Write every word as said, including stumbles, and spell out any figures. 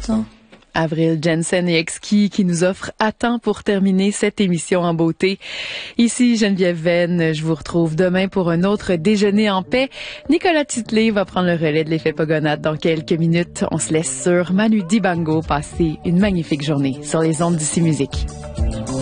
temps. Avril Jensen et Exquis qui nous offrent à temps pour terminer cette émission en beauté. Ici Geneviève Venn, je vous retrouve demain pour un autre déjeuner en paix. Nicolas Titley va prendre le relais de l'effet Pogonade dans quelques minutes. On se laisse sur Manu Dibango. Passez une magnifique journée sur les ondes d'Ici Musique.